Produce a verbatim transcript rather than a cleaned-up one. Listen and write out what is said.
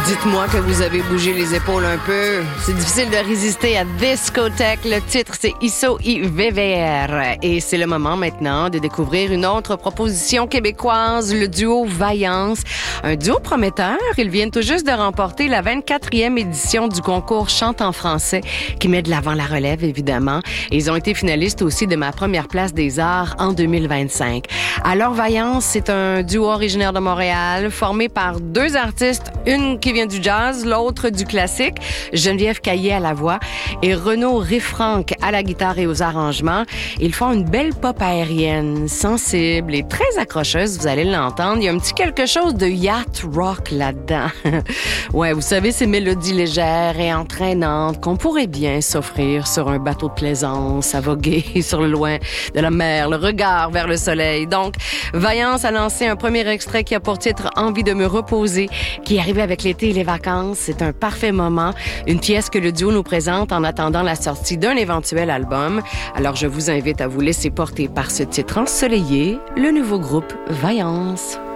Dites-moi que vous avez bougé les épaules un peu. C'est difficile de résister à Discothèque. Le titre, c'est Isso y Beber. Et c'est le moment maintenant de découvrir une autre proposition québécoise, le duo Vaillance. Un duo prometteur. Ils viennent tout juste de remporter la vingt-quatrième édition du concours Chante en français, qui met de l'avant la relève, évidemment. Et ils ont été finalistes aussi de ma première place des arts en deux mille vingt-cinq. Alors, Vaillance, c'est un duo originaire de Montréal, formé par deux artistes, une qui vient du jazz, l'autre du classique, Geneviève Caillé à la voix et Renaud Riffranc à la guitare et aux arrangements. Ils font une belle pop aérienne, sensible et très accrocheuse, vous allez l'entendre. Il y a un petit quelque chose de yacht rock là-dedans. Ouais, vous savez, ces mélodies légères et entraînantes qu'on pourrait bien s'offrir sur un bateau de plaisance, à voguer sur le loin de la mer, le regard vers le soleil. Donc, Vaillance a lancé un premier extrait qui a pour titre « Envie de me reposer », qui est arrivé avec l'été et les vacances. C'est un parfait moment, une pièce que le duo nous présente en attendant la sortie d'un éventuel album. Alors, je vous invite à vous laisser porter par ce titre ensoleillé, le nouveau groupe Vaillance.